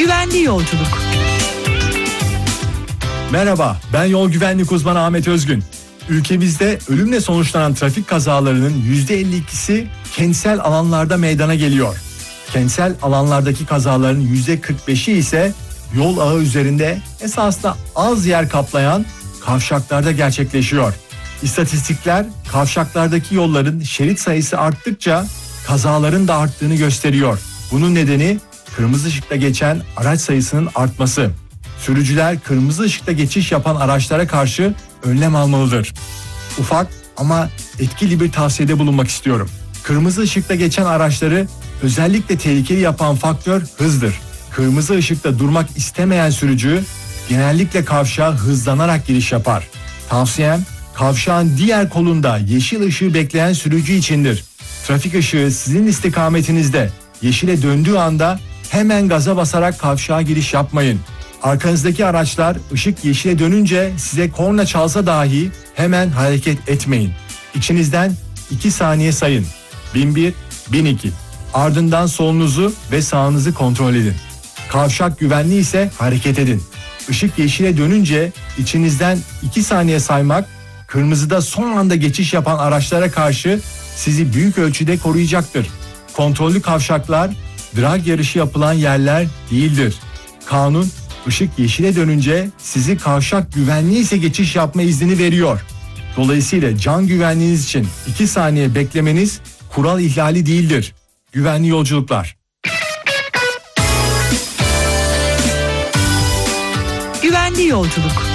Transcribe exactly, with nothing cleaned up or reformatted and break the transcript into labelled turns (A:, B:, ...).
A: Güvenli yolculuk.
B: Merhaba, ben yol güvenlik uzmanı Ahmet Özgün. Ülkemizde ölümle sonuçlanan trafik kazalarının yüzde elli ikisi kentsel alanlarda meydana geliyor. Kentsel alanlardaki kazaların yüzde kırk beşi ise yol ağı üzerinde esasında az yer kaplayan kavşaklarda gerçekleşiyor. İstatistikler kavşaklardaki yolların şerit sayısı arttıkça kazaların da arttığını gösteriyor. Bunun nedeni kırmızı ışıkta geçen araç sayısının artması. Sürücüler kırmızı ışıkta geçiş yapan araçlara karşı önlem almalıdır. Ufak ama etkili bir tavsiyede bulunmak istiyorum. Kırmızı ışıkta geçen araçları özellikle tehlikeli yapan faktör hızdır. Kırmızı ışıkta durmak istemeyen sürücü genellikle kavşağa hızlanarak giriş yapar. Tavsiyem kavşağın diğer kolunda yeşil ışığı bekleyen sürücü içindir. Trafik ışığı sizin istikametinizde yeşile döndüğü anda hemen gaza basarak kavşağa giriş yapmayın. Arkanızdaki araçlar ışık yeşile dönünce size korna çalsa dahi hemen hareket etmeyin. İçinizden iki saniye sayın. bin bir, bin iki. Ardından solunuzu ve sağınızı kontrol edin. Kavşak güvenli ise hareket edin. Işık yeşile dönünce içinizden iki saniye saymak, kırmızıda son anda geçiş yapan araçlara karşı sizi büyük ölçüde koruyacaktır. Kontrollü kavşaklar drag yarışı yapılan yerler değildir. Kanun ışık yeşile dönünce sizi kavşak güvenli ise geçiş yapma iznini veriyor. Dolayısıyla can güvenliğiniz için iki saniye beklemeniz kural ihlali değildir. Güvenli yolculuklar.
A: Güvenli yolculuk.